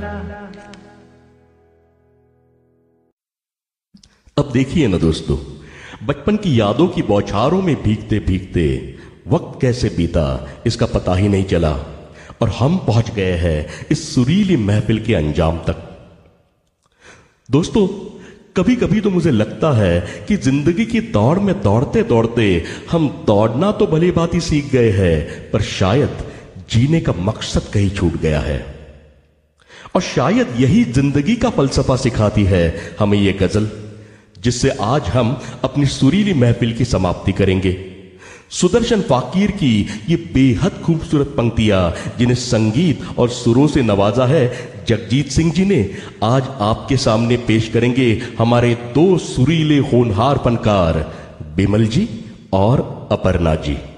अब देखिए ना दोस्तों, बचपन की यादों की बौछारों में भीगते भीगते वक्त कैसे बीता इसका पता ही नहीं चला, और हम पहुंच गए हैं इस सुरीली महफिल के अंजाम तक। दोस्तों, कभी कभी तो मुझे लगता है कि जिंदगी की दौड़ में दौड़ते दौड़ते हम दौड़ना तो भली बात ही सीख गए हैं, पर शायद जीने का मकसद कहीं छूट गया है। और शायद यही जिंदगी का फलसफा सिखाती है हमें ये गजल, जिससे आज हम अपनी सुरीली महफिल की समाप्ति करेंगे। सुदर्शन फाकीर की ये बेहद खूबसूरत पंक्तियां, जिन्हें संगीत और सुरों से नवाजा है जगजीत सिंह जी ने, आज आपके सामने पेश करेंगे हमारे दो सुरीले होनहार फनकार बिमल जी और अपर्णा जी।